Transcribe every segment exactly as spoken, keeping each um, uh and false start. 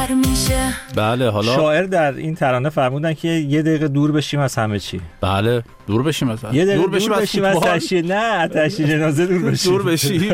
میشه. بله حالا شاعر در این ترانه فرمودن که یه دقیقه دور بشیم از همه چی. بله دور بشیم از یه دقیقه دور بشیم, بشیم از تشییع، نه تشییع جنازه دور بشیم. دور بشیم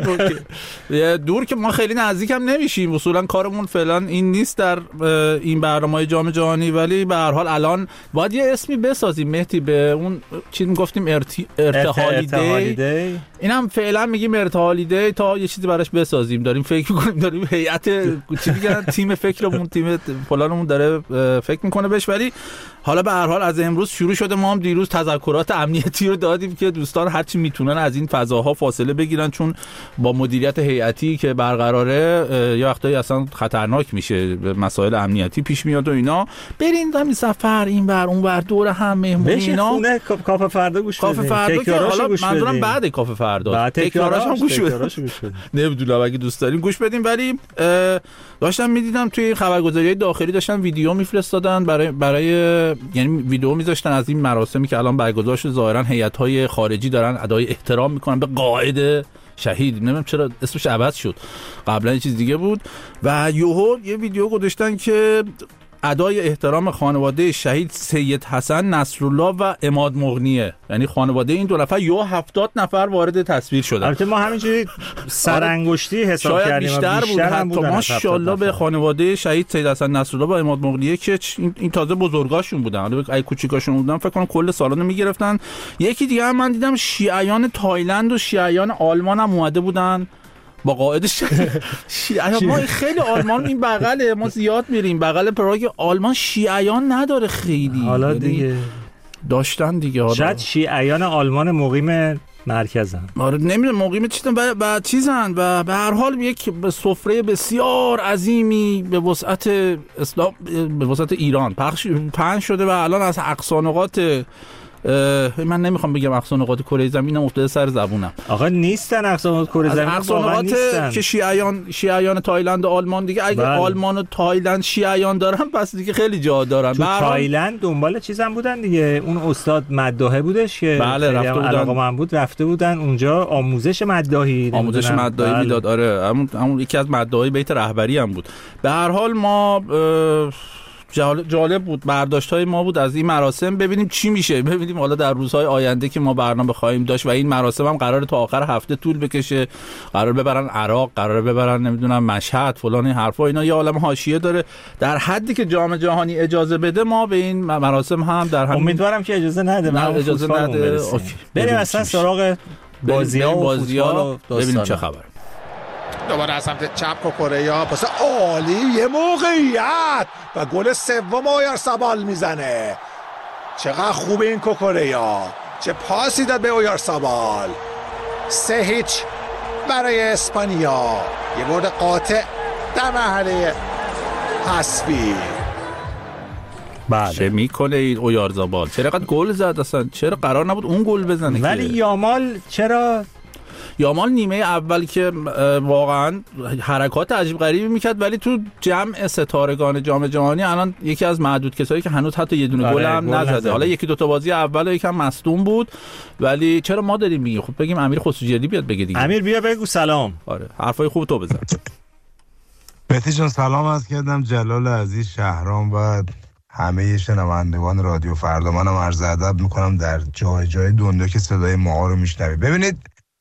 دور که ما خیلی نزدیک هم نمیشیم، اصولا کارمون فعلا این نیست در این برنامه‌های جام جهانی، ولی به هر حال الان باید یه اسمی بسازیم مهدی به اون چیزی میگفتیم ارتی... ارتحالی دی، اینم فعلا میگیم ارتحالی دی تا یه چیزی براش بسازیم. داریم فکر می‌کنیم، داریم هیئت چی میگن تیم فکرمون تیم فلانمون داره فکر میکنه بهش، ولی حالا به هر حال از امروز شروع شده. ما هم دیروز تذکرات امنیتی رو دادیم که دوستان هر چی میتونن از این فضاها فاصله بگیرن، چون با مدیریت هیئتی که برقراره یا وقتایی اصلا خطرناک میشه، مسائل امنیتی پیش میاد و اینا. برین همین سفر این ور اون ور دور هم مهمون اینا خونه کافه فردا گوش بدین. کافه فردا که حالا منظورم بعد کافه فردا تکراراش هم گوش بدین. نمیدونم اگه دوست دارین گوش بدین. ولی داشتم میدیدم توی خبرگزاری‌های داخلی داشتن ویدیو میفرستادن برای برای یعنی ویدیو میذاشتن از این مراسمی که الان برگزار شده. ظاهرا هیئت‌های خارجی دارن ادای احترام میکنن به قائد شهید، نمیدونم چرا اسمش عوض شد، قبلا یه چیز دیگه بود. و یوهو یه ویدیو گذاشتن که ادای احترام خانواده شهید سید حسن نصرالله و عماد مغنیه، یعنی خانواده این دو نفر یا هفتاد نفر وارد تصویر شدن. البته ما همینجوری سرانگشتی حساب کردیم، بیشتر, بیشتر بود. حتی ماشاءالله به خانواده شهید سید حسن نصرالله و عماد مغنیه که این تازه بزرگاشون بودن، حالا اگه کوچیکاشون بودن فکر کنم کل سالانو میگرفتن. یکی دیگه هم من دیدم شیعیان تایلند و شیعیان آلمان هم اومده بودن با قائدش. ما خیلی آلمان این بغله، ما زیاد میریم بغل پراگ. آلمان شیعیان نداره خیلی، حالا دیگه داشتن دیگه. حالا شاید شیعیان آلمان مقیم مرکزن، آره نمیدونم مقیم چیزن و چیزن و به هر حال یک سفره بسیار عظیمی به وسعت اسلام به وسعت ایران پخش پنج شده و الان از اقصا نقاط من نمیخوام بگم اقصا نقاط کره زمین افتاده سر زبونم. آقا نیستن اقصا نقاط کره زمین، اقصا نقاط که شیعیان شیعیان تایلند و آلمان دیگه. اگه بله. آلمان و تایلند شیعیان دارن پس دیگه خیلی جا دارن. تو تایلند دنبال چیزم بودن دیگه، اون استاد مداحه بودش که بله رفته بودن، علاقه من بود رفته بودن اونجا آموزش مداحی آموزش مداحی بله. میداد. آره همون همون یکی از مداحی بیت رهبری هم بود. به هر حال ما جالب بود برداشت‌های ما بود از این مراسم. ببینیم چی میشه، ببینیم حالا در روزهای آینده که ما برنامه خواهیم داشت و این مراسم هم قراره تا آخر هفته طول بکشه، قرار ببرن عراق، قرار ببرن نمیدونم مشهد فلان، این حرفا اینا یه عالم حاشیه داره. در حدی که جام جهانی اجازه بده ما به این مراسم هم در همین امیدوارم که اجازه نده، من اجازه نده. بریم اصلا سراغ بازی‌ها و فوتبال ببینیم چه خبره. دوباره از سمت چپ کوکوریا پاس عالی، یه موقعیت و گل سوم اویارسابال میزنه. چقدر خوبه این کوکوریا، چه پاسی داد به اویارسابال. سه هیچ برای اسپانیا، یه برد قاطع در مرحله حذفی. بله چه میکنه این اویارسابال، چرا قد گل زد اصلا، چرا قرار نبود اون گل بزنه؟ ولی یامال چرا یامال نیمه اول که واقعا حرکات عجیب غریبی میکرد، ولی تو جمع ستارگان جام جهانی الان یکی از معدود کسایی که هنوز حتی یه دونه گل هم نزده. حالا یکی دو تا بازی اول یکم مصدوم بود، ولی چرا ما داریم میگیم؟ خب بگیم امیر خسروجردی بیاد بگه دیگه. امیر بیا بگو سلام. آره حرفای خوب تو بزن. مهدی جان سلام عرض کردم، جلال عزیز شهرام و همه شنوندگان رادیو فردا. منم عرض ادب میکنم در جای جای دنیا که صدای ما رو میشنوید. ببینید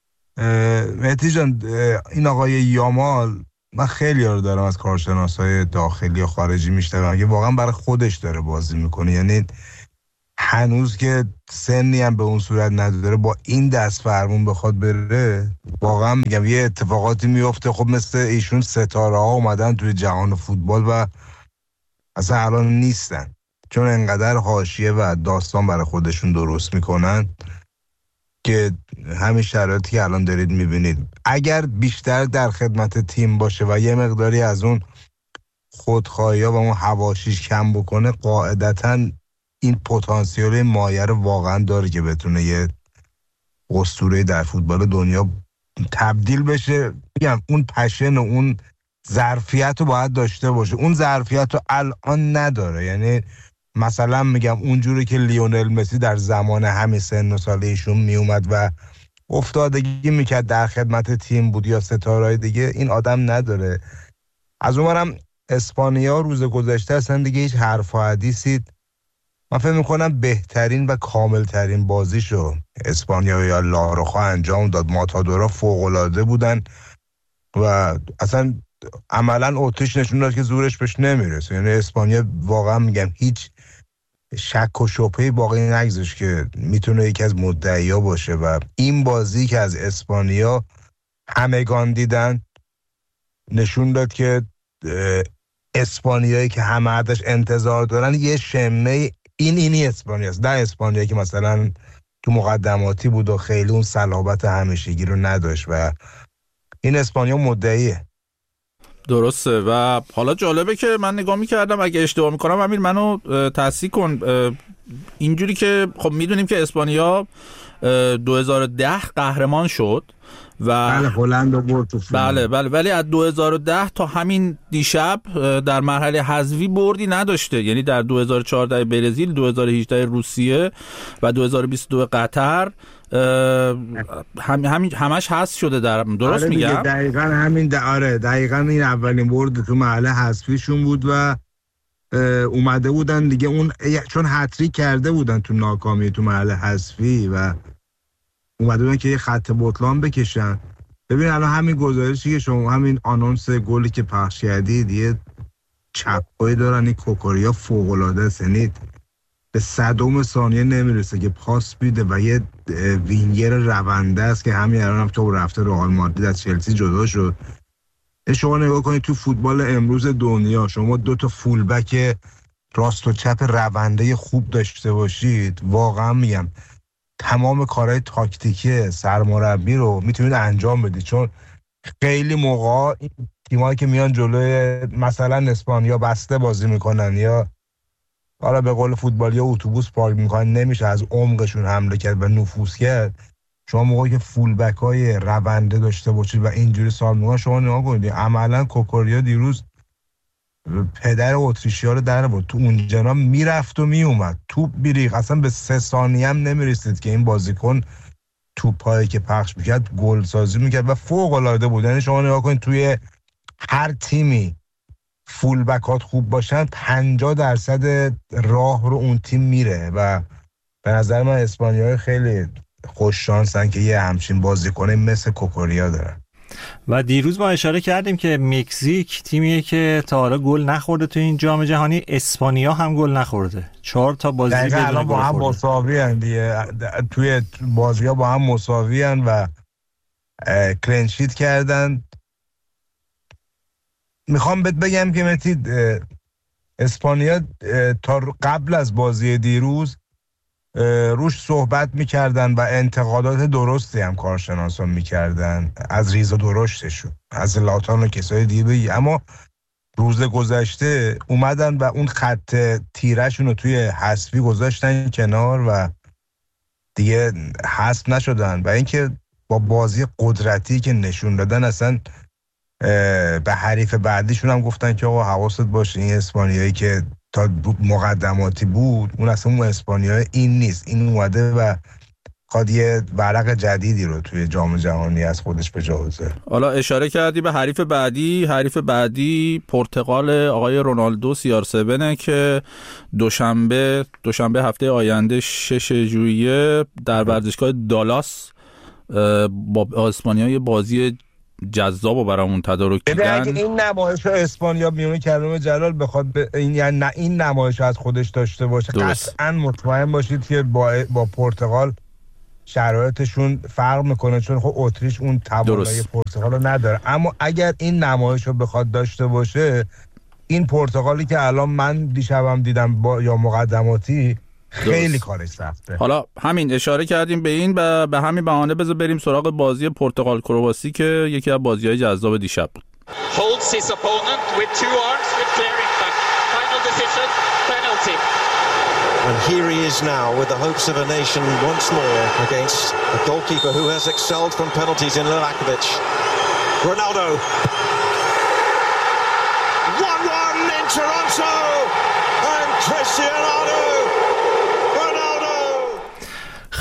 مهدی جان، این آقای یامال من خیلی یارو دارم از کارشناسای داخلی و خارجی میشنوم که واقعا برای خودش داره بازی میکنه، یعنی هنوز که سنی هم به اون صورت نداره با این دست فرمون بخواد بره، واقعا میگم یه اتفاقاتی میفته. خب مثل ایشون ستاره ها اومدن توی جهان فوتبال و اصلا الان نیستن، چون انقدر حاشیه و داستان برای خودشون درست میکنن که همین شرایطی که الان دارید میبینید. اگر بیشتر در خدمت تیم باشه و یه مقداری از اون خودخواهی‌ها و اون حواشیش کم بکنه، قاعدتاً این پتانسیل مایه رو واقعا داره که بتونه یه اسطوره در فوتبال دنیا تبدیل بشه. میگم اون پشن و اون ظرفیت رو باید داشته باشه، اون ظرفیت رو الان نداره. یعنی مثلا میگم اونجوری که لیونل مسی در زمان همه سن و سال ایشون میومد و افتادگی میکرد در خدمت تیم بود یا ستارهای دیگه، این آدم نداره. از اونورم اسپانیا روز گذشته اصلا دیگه هیچ حرف و حدیثی، من فکر میکنم بهترین و کاملترین بازیشو اسپانیا یا لاروخا انجام داد. ماتادورا فوق‌العاده بودن و اصلا عملا اتریش نشون داد که زورش بهش نمیرسه. یعنی اسپانیا واقعا میگم هیچ شک و شبهه‌ای باقی نگذاشت که میتونه یکی از مدعی‌ها باشه و این بازی که از اسپانیا همگان دیدن نشون داد که اسپانیایی که همه ازش انتظار دارن یه شمه این اینی اسپانیا است، نه اسپانیایی که مثلا تو مقدماتی بود و خیلی اون صلابت همیشگی رو نداشت و این اسپانیا مدعیه. درسته. و حالا جالبه که من نگاه میکردم، اگه اشتباه میکنم امیر منو تصحیح کن، اینجوری که خب میدونیم که اسپانیا دو هزار و ده قهرمان شد و بله هلند برد تو بله بله ولی از دو هزار و ده تا همین دیشب در مرحله حذفی بردی نداشته. یعنی در دو هزار و چهارده برزیل، دو هزار و هجده روسیه و دو هزار و بیست و دو قطر هم همین همش حذف شده. در درست آره میگم؟ دقیقاً همین د... آره دقیقاً این اولین برد تو مرحله حذفیشون بود و اومده بودن دیگه اون چون هتریک کرده بودن تو ناکامی تو مرحله حذفی و اومده بودن که یه خط بطلان بکشن. ببین الان همین گزارشی که شما همین آنونس گلی که پخش کردید یه چپایی دارن، این کوکوریا فوق‌العاده است. یعنی به صدم ثانیه نمیرسه که پاس بیده و یه وینگر رونده است که همین الان هم تو رفته رئال مادرید از چلسی جدا شد. شما نگاه کنید تو فوتبال امروز دنیا شما دو تا فول بک راست و چپ رونده خوب داشته باشید، واقعا میگم تمام کارهای تاکتیکی سرمربی رو میتونید انجام بدید. چون خیلی موقع این تیمایی که میان جلوی مثلا اسپانیا بسته بازی میکنن یا حالا به قول فوتبالی اتوبوس پارک میکنن، نمیشه از عمقشون حمله کرد و نفوذ کرد. شما موقعی که فول بک های رونده داشته باشید و اینجوری سال میکنن، شما نگاه کنید عملا کوکوریا دیروز پدر اتریشیا رو در بود، تو اون جنا میرفت و میومد، توپ بیریق، اصلا به سه ثانیه هم نمیرسید که این بازیکن توپایی که پخش میکرد گل سازی میکرد و فوق العاده بود. یعنی شما نگاه کنید توی هر تیمی فول بکات خوب باشن پنجاه درصد راه رو اون تیم میره و به نظر من اسپانیایی خیلی خوش شانسن که یه همچین بازیکن مثل کوکوریا دارن. و دیروز ما اشاره کردیم که مکزیک تیمیه که تا حالا گل نخورده تو این جام جهانی، اسپانیا هم گل نخورده، چهار تا بازی بدون گل با هم مساوی ان دیگه، توی بازی‌ها با هم مساوی ان و کلین شیت کردن. میخوام بهت بگم که متید اسپانیا تا قبل از بازی دیروز روش صحبت میکردن و انتقادات درستی هم کارشناسان میکردن از ریز و درشتشون، از لاتان و کسای دیگه، اما روز گذشته اومدن و اون خط تیرشون رو توی حذفی گذاشتن کنار و دیگه حذف نشدن و اینکه با بازی قدرتی که نشون دادن اصلا به حریف بعدیشون هم گفتن که آقا حواست باشه این اسپانیایی که تا مقدماتی بود اون اصلا اون اسپانیایی این نیست، این اومده و خواهد یه ورق جدیدی رو توی جام جهانی از خودش به جا بذاره. حالا اشاره کردی به حریف بعدی، حریف بعدی پرتغال آقای رونالدو سی آر هفت که دوشنبه دوشنبه هفته آینده شش ژوئیه در ورزشگاه دالاس با اسپانیا یه بازی جذاب و برامون تدارک کردن. اگه این نمایش اسپانیا میونه کرم جلال بخواد ب... این یعنی نه این نمایش از خودش داشته باشه، قطعا مطمئن باشید که با با پرتغال شرایطشون فرق میکنه، چون خب اتریش اون توانایی پرتغال رو نداره. اما اگر این نمایش رو بخواد داشته باشه، این پرتغالی که الان من دیشبم دیدم با یا مقدماتی خیلی کارش سخته. حالا همین اشاره کردیم به این و به همین بهانه بذار بریم سراغ بازی پرتغال کرواسی که یکی از بازی‌های جذاب دیشب بود. Holds his opponent with two arms with clearing back. Final decision, penalty. And here he is now with the hopes of a nation once more against a goalkeeper who has excelled from penalties in Livakovic. Ronaldo. one one in Toronto and Cristiano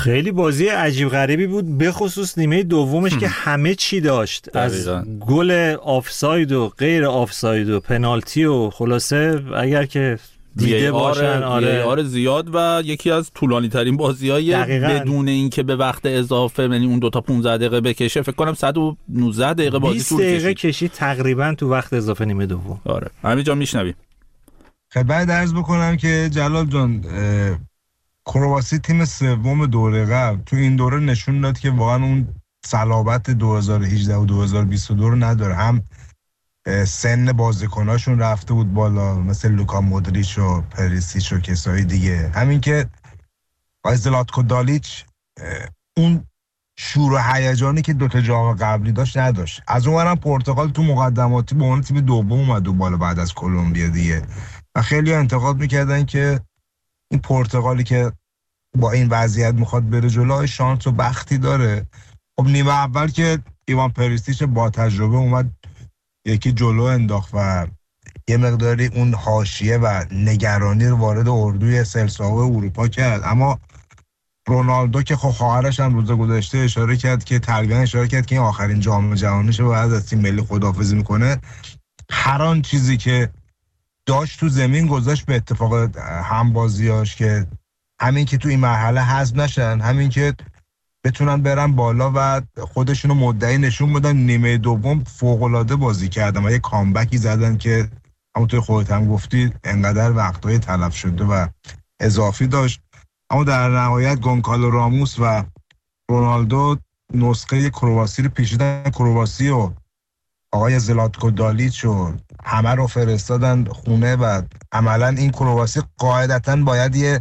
خیلی بازی عجیب غریبی بود، به خصوص نیمه دومش که همه چی داشت، دقیقا. از گل آفساید و غیر آفساید و پنالتی و خلاصه اگر که دیده باشن آره آره زیاد و یکی از طولانی ترین بازی‌های بدون اینکه به وقت اضافه، یعنی اون دو تا پانزده دقیقه بکشه، فکر کنم صد و نوزده دقیقه بازی طول کشید. بیست دقیقه کشید تقریبا تو وقت اضافه نیمه دوم. آره همینجا میشنویم. خدمت عرض بکنم که جلال جان، کرواسی تیم سوم دوره قبل تو این دوره نشون داد که واقعا اون صلابت دو هزار و هجده و دو هزار و بیست و دو رو نداره. هم سن بازیکناشون رفته بود بالا، مثل لوکا مودریچ و پریسیچ و کسای دیگه، همین که زلاتکو دالیچ اون شور و هیجانی که دوتا جام قبلی داشت نداشت. از اونورم پرتغال تو مقدماتی به عنوان تیم دوم اومد و بالا بعد از کلمبیا دیگه و خیلی انتقاد میکردن که این پرتغالی که با این وضعیت میخواد بره جلو شانس و بختی داره. خب نیمه اول که ایوان پریسیچ با تجربه اومد یکی جلو انداخت و یه مقداری اون حاشیه و نگرانی رو وارد اردوی سلساو اروپا کرد، اما رونالدو که خب خواهرش هم روز گذشته اشاره کرد که تقریبا اشاره کرد که این آخرین جام جهانیشه و بعد از تیم ملی خداحافظی میکنه، هر آن چیزی که داشت تو زمین گذاشت به اتفاق همبازیاش که همین که تو این مرحله حذف نشن، همین که بتونن برن بالا و خودشونو مدعی نشون بدن. نیمه دوم فوق‌العاده بازی کردن و یه کامبکی زدن که همونطور خودت هم گفتی انقدر وقتای تلف شده و اضافی داشت، اما در نهایت گونکالو راموس و رونالدو نسخه کرواسی رو پیچیدن. کرواسی و آقای زلاتکو دالیچ و همه رو فرستادن خونه و عملا این کرواسی قاعدتاً باید یه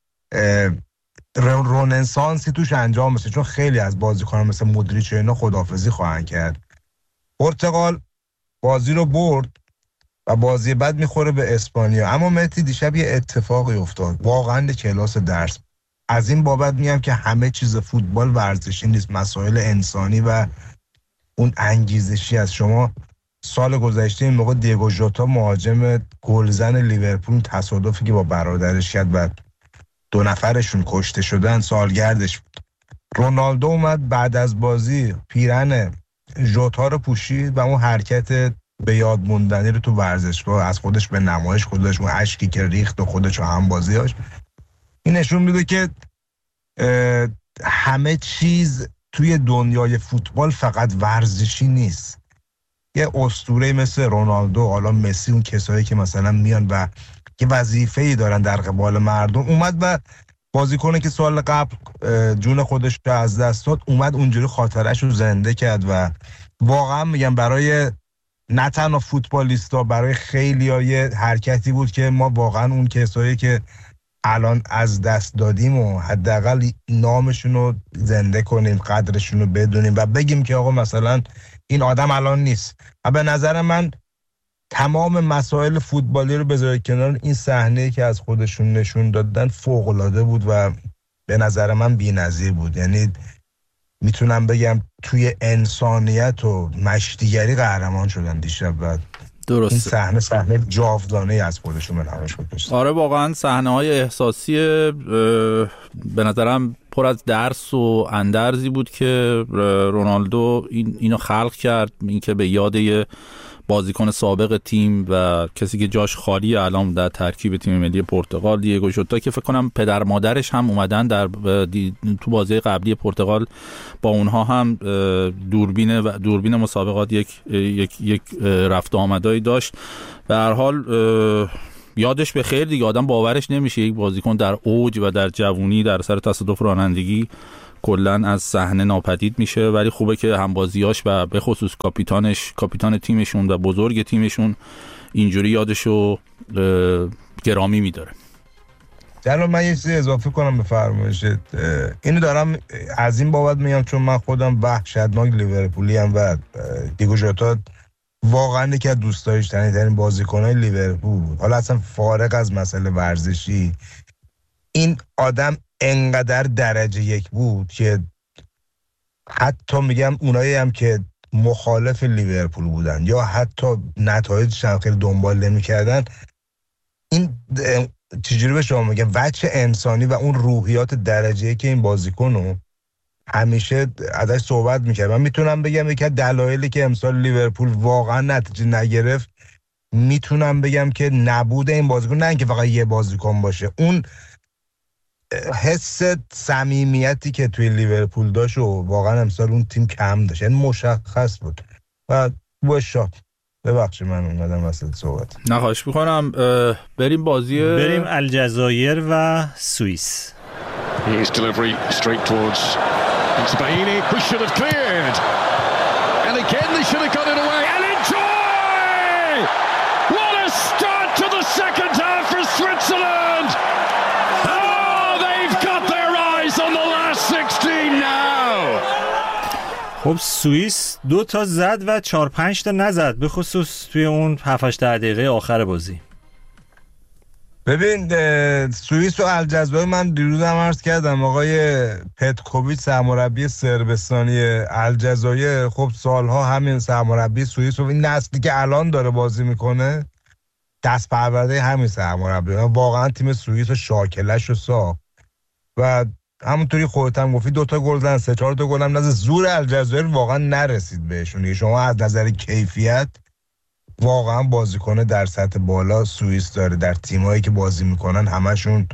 روننسانسی توش انجام بشه، چون خیلی از بازیکنان مثل مودریچ و اینا خداحافظی خواهند کرد. پرتغال بازی رو برد و بازی بعد میخوره به اسپانیا، اما مهدی دیشب یه اتفاقی افتاد واقعا کلاس درس. از این بابت میگم که همه چیز فوتبال ورزشی نیست، مسائل انسانی و اون انگیزشی از شما. سال گذشته این موقع دیگو ژوتا مهاجم گلزن لیورپول تصادفی که با برادرش کرد و دو نفرشون کشته شدن سالگردش بود. رونالدو اومد بعد از بازی پیرن ژوتا رو پوشید و اون حرکت به یاد موندنی رو تو ورزشگاه از خودش به نمایش گذاشت، اون اشکی که ریخت و خودش و هم بازیاش. این نشون میده که همه چیز توی دنیای فوتبال فقط ورزشی نیست. یه اسطوره مثل رونالدو، حالا مسی، اون کسایی که مثلا میان و که وظیفه‌ای دارن در قبال مردم، اومد و بازیکنی که سال قبل جون خودش رو از دست داد اومد اونجوری خاطرش رو زنده کرد و واقعا میگم برای نه تنها فوتبالیستا، برای خیلی‌ها یه حرکتی بود که ما واقعا اون کسایی که الان از دست دادیم و حداقل نامشون رو زنده کنیم، قدرشون رو بدونیم و بگیم که آقا مثلا این آدم الان نیست. و به نظر من تمام مسائل فوتبالی رو بذارید کنار، این صحنه‌ای که از خودشون نشون دادن فوق‌العاده بود و به نظر من بی‌نظیر بود. یعنی میتونم بگم توی انسانیت و مشتیگری قهرمان شدن دیشب و درسته. این صحنه صحنه جاودانه‌ای از خودشون منحوش گذاشتن. آره واقعا صحنه‌های احساسی به نظرم پر از درس و اندرزی بود که رونالدو این اینو خلق کرد، اینکه به یاد یه بازیکن سابق تیم و کسی که جاش خالیه الان در ترکیب تیم ملی پرتغال، دیگو ژوتا، که فکر کنم پدر مادرش هم اومدن در تو بازی قبلی پرتغال با اونها هم دوربین و دوربین مسابقات یک یک یک رفت و آمدایی داشت. به هر حال یادش به خیر دیگه، آدم باورش نمیشه یک بازیکن در اوج و در جوونی در سر تصادف رانندگی کلن از صحنه ناپدید میشه، ولی خوبه که همبازیاش و به خصوص کاپیتانش، کاپیتان تیمشون و بزرگ تیمشون اینجوری یادشو گرامی میداره. جلال من یه چیزی اضافه کنم به فرمایشت. اینو دارم از این بابت میگم چون من خودم وحشتناک لیورپولی ام و دیگو ژوتا واقعا یکی از دوست داشتنی بازیکن‌های لیورپول، حالا اصلا فارغ از مسئله ورزشی، این آدم انقدر درجه یک بود که حتی میگم اونایی هم که مخالف لیورپول بودن یا حتی نتایجش هم خیلی دنبال نمی‌کردن، این چجوری به شما میگم وجه انسانی و اون روحیات درجه‌ای که این بازیکنو همیشه ازش صحبت میکرد. من میتونم بگم یکی از دلایلی که امسال لیورپول واقعا نتیجه نگرفت، میتونم بگم که نبود این بازیکن، نه اینکه فقط یه بازیکن باشه، اون حس صمیمیتی که توی لیورپول داشت و واقعا امسال اون تیم کم داشت، یعنی مشخص بود. و باشد ببخشید من اومدم وسط صحبت. نه خواهش میکنم. بریم بازی بریم الجزایر و سوئیس. His delivery straight towards Baini, who should have cleared. And again they should have got it away. And enjoy! What a start to the second half for Switzerland! Oh, they've got their eyes on the last sixteen now! خب سوئیس دو تا زد و چهار پنج تا نزد، به خصوص توی اون هفت هشت دقیقه آخر بازی. ببین سوئیس و الجزایر، من دیروزم عرض کردم آقای پتکوویچ سرمربی صربستانی الجزایر، خب سالها همین سرمربی سوئیس و این نسلی که الان داره بازی میکنه دست پرورده همین سرمربی، واقعا تیم سوئیس و شاکلش رو ساخت و همونطوری خودت هم گفتی دو تا گل زدن، سه چهار تا گل هم نزد. زور الجزایر واقعا نرسید بهشون. شما از نظر کیفیت واقعا بازیکن در سطح بالا سوئیس داره، در تیمایی که بازی میکنن همشون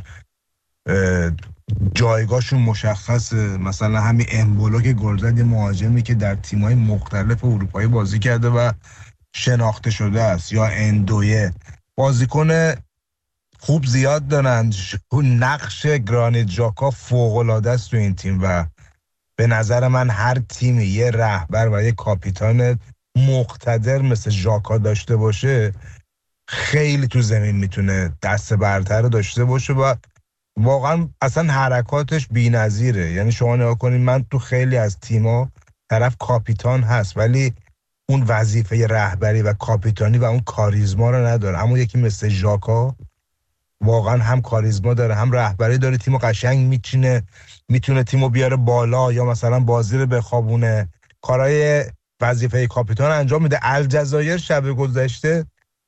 جایگاهشون مشخصه. مثلا همین امبولو که گل زد، یه مهاجمی که در تیمای مختلف اروپایی بازی کرده و شناخته شده است، یا اندویه، بازیکن خوب زیاد دارن. نقش گرانیت ژاکا فوق‌العاده است تو این تیم و به نظر من هر تیمی یه رهبر و یه کاپیتان مقتدر مثل ژاکا داشته باشه خیلی تو زمین میتونه دست برتر داشته باشه و واقعا اصلا حرکاتش بی‌نظیره. یعنی شما نگاه کنید، من تو خیلی از تیما طرف کاپیتان هست ولی اون وظیفه رهبری و کاپیتانی و اون کاریزما رو نداره. اما یکی مثل ژاکا واقعا هم کاریزما داره هم رهبری داره، تیمو قشنگ میچینه، میتونه تیمو بیاره بالا یا مثلا بازی رو بخوابونه، کارهای وظیفه کاپیتان انجام میده. الجزایر شب گذشته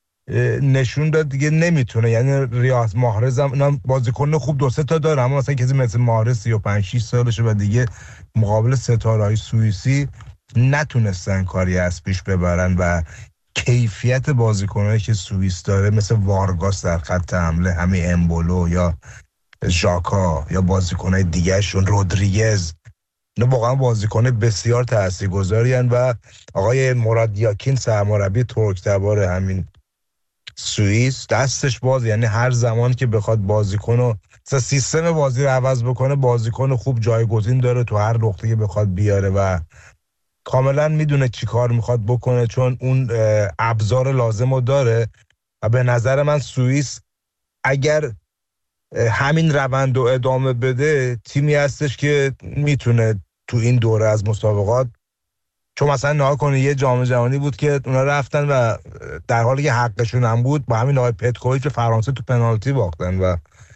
نشون داد دیگه نمیتونه، یعنی ریاض محرز هم بازیکن خوب دو سه تا داره، اما مثلا کسی مثل محرز سی و پنج شش سالشه و دیگه مقابل ستاره‌های سوئیسی نتونستن کاری از پیش ببرن و کیفیت بازیکنایی که سوئیس داره مثل وارگاس در خط حمله، همین امبولو یا ژاکا یا بازیکنای دیگه‌شون رودریگز، نه واقعا بازیکن بسیار تاثیرگذاری ان و آقای مراد یاکین سرمربی ترک‌تبار همین سوئیس دستش باز، یعنی هر زمان که بخواد بازیکنو سیستم بازی رو عوض بکنه بازیکن خوب جایگزین داره تو هر نقطه که بخواد بیاره و کاملا میدونه چی کار میخواد بکنه چون اون ابزار لازم رو داره و به نظر من سوئیس اگر همین روند رو ادامه بده تیمی هستش که میتونه تو این دوره از مسابقات، چون مثلا نها کنه یه جام جهانی بود که اونا رفتن و در حالی که حقشون هم بود با همین آقای پتکوویچ فرانسه تو پنالتی باختن و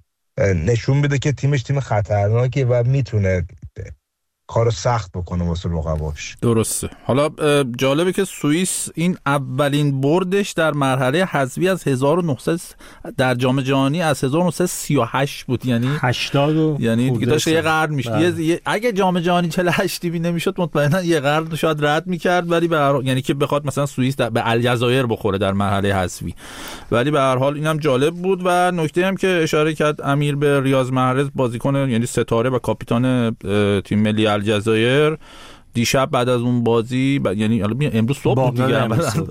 نشون میده که تیمش تیم خطرناکه و میتونه کارو سخت بکنه واسه رقباش. درسته. حالا جالبه که سوئیس این اولین بردش در مرحله حذفی از هزار و نهصد در جام جهانی از هزار و نهصد و سی و هشت بود، یعنی هشتاد، یعنی دیگه داشت یه قرن میشد. اگه جام جهانی چهل و هشت بی نمیشد مطمئنا یه قرن شاید رد میکرد، ولی به هر... یعنی که بخواد مثلا سوئیس به الجزایر بخوره در مرحله حذفی. ولی به هر حال اینم جالب بود و نکته هم که اشاره کرد امیر به ریاض محرز، بازیکن یعنی ستاره و کاپیتان تیم ملی الجزایر، دیشب بعد از اون بازی ب... یعنی امروز صبح دیگه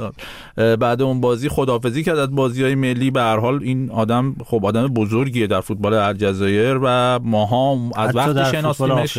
بعد اون بازی خداحافظی کرد از بازی‌های ملی. به هر حال این آدم خب آدم بزرگیه در فوتبال الجزایر و ماها از وقتی شناختیمش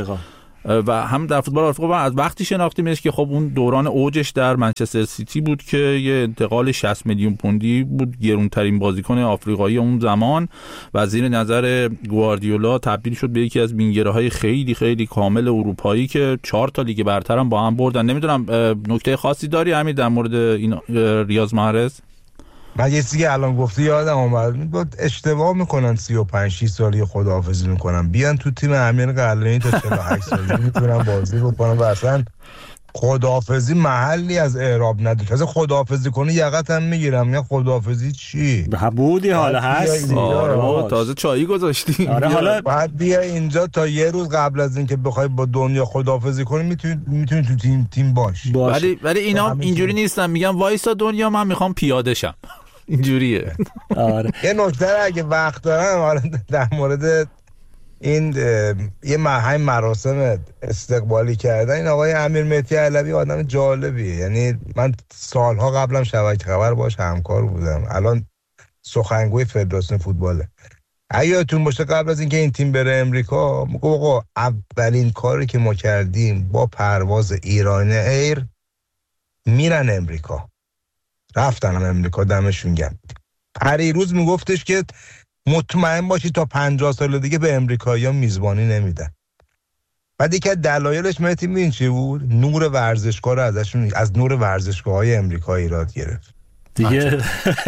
و هم در فوتبال آفریقا و از وقتی شناختیمش که خب اون دوران اوجش در منچستر سیتی بود که یه انتقال شصت میلیون پوندی بود، گرونترین بازیکن آفریقایی اون زمان و زیر نظر گواردیولا تبدیل شد به یکی از وینگرهای خیلی خیلی کامل اروپایی که چهار تا لیگ برتر هم با هم بردن. نمیدونم نکته خاصی داری همین در مورد این ریاض محرز؟ من یه چیزی که الان گفتی یادم اومد، بود اشتباه میکنن سی و پنج شش سالی خداحافظی میکنن بیان تو تیم امیر قلعه‌ای تا چهل و هشت سالی میتونن بازی بکنن و اصلا خداحافظی محلی از اعراب نداره. کسی خداحافظی کنه یقت هم میگیرم. میگم خداحافظی چی؟ بودی حالا هست. آره تازه چایی گذاشتی. آره حالا بعد بیا اینجا تا یه روز قبل از اینکه بخوای با دنیا خداحافظی کنی میتونی میتونی تو تیم تیم باشی. ولی ولی اینا اینجوری نیستن. میگم وایسا دنیا من میخوام پیاده شم. اینجوریه. آره یه نکته اگه وقت دارم حالا در مورد این یه مرحله مراسم استقبالی کردن این آقای امیر مهدی علوی آدم جالبیه. یعنی من سالها قبلم شبکه خبر باش همکار بودم، الان سخنگوی فدراسیون فوتباله. اگه یادتون باشه قبل از اینکه این تیم بره امریکا میگه آقا اولین کاری که ما کردیم با پرواز ایران ایر میرن امریکا. رفتن امریکا دمشون گرم. پریروز میگفتش که مطمئن باشی تا پنجاه سال دیگه به امریکایی‌ها میزبانی نمیدن. بعد یکی از دلایلش مهدی می‌دونی چی بود؟ نور ورزشگاه رو ازشون از نور ورزشگاه‌های امریکا ایراد گرفت. دیگه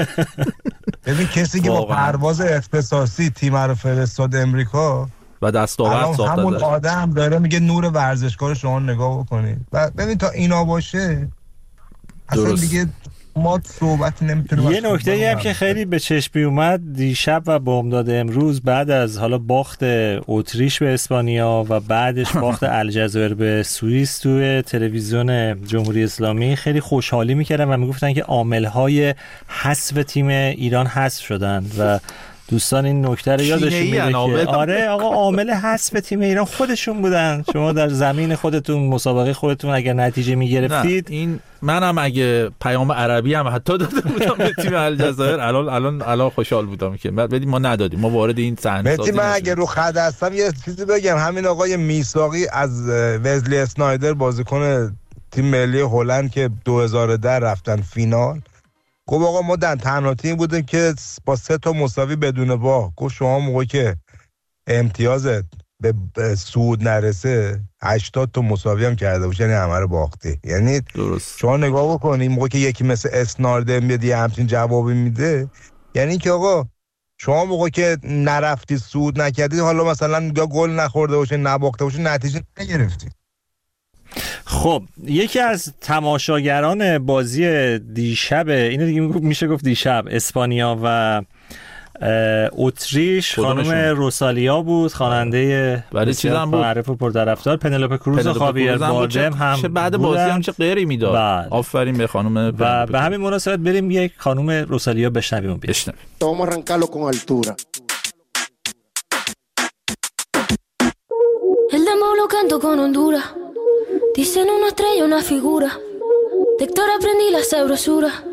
ببین کسی که با پرواز اختصاصی تیم رو فرستاد امریکا و دستاورد ساخته همون آدم داره میگه نور ورزشگاه رو شما نگاه بکنید. و ببین تا اینا باشه اصلا دیگه ما صحبت نمیتونیم. یه نکته هم که خیلی به چشم اومد دیشب و بامداد امروز بعد از حالا باخت اتریش به اسپانیا و بعدش باخت الجزایر به سوئیس توی تلویزیون جمهوری اسلامی خیلی خوشحالی میکردن و میگفتن که عامل‌های حذف تیم ایران حذف شدن و دوستان این نکته رو یادشون میره که آره آقا عامل حذف تیم ایران خودشون بودن. شما در زمین خودتون مسابقه خودتون اگر نتیجه میگرفتید این منم اگه پیام عربی هم حتی داده بودم به تیم الجزایر الان الان الان خوشحال بودم که بدیم ما ندادیم. ما وارد این صحنه سازی من اگه رو خط هستم یه چیزی بگم. همین آقای میساقی از وزلی اسنایدر بازیکن تیم ملی هلند که دو هزار و ده رفتن فینال گفت آقا ما در تنها تیم بودیم که با سه تا مساوی بدون باخت. گفت شما موقعی که امتیازت به صعود نرسه هشتاد تا مساوی هم کرده باشه یعنی همه رو باختی. یعنی درست. شما نگاه بکنید موقعی که یکی مثل اسنایدر میاد یه همچین جوابی میده یعنی که آقا شما موقعی که نرفتی صعود نکردید حالا مثلا یا گل نخورده باشه نباخته باشه نتیجه نگرفتی. خب یکی از تماشاگران بازی دیشب اینو دیگه میشه گفت دیشب اسپانیا و اتریش خانم روسالیا بود، خواننده بسیار معروف و پرطرفدار. پنلوپه کروز و خاویر باردم هم چه بعد بازی هم چه غیری میداد. آفرین به خانم. و به همین مناسبت بریم یک خانم روسالیا بشنویم. بشنویم. Vamos a arrancarlo con altura. El demo lo canto con Honduras. Dicen una estrella, una figura. De Héctor aprendí la sabrosura.